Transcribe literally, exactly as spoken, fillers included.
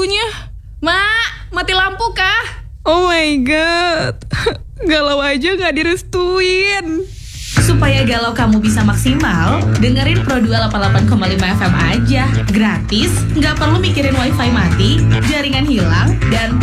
lagunya. Mak, mati lampu kah? Oh my god, galau aja gak direstuin. Supaya galau kamu bisa maksimal, dengerin Pro dua delapan puluh delapan koma lima F M aja. Gratis, nggak perlu mikirin wifi mati, jaringan hilang, dan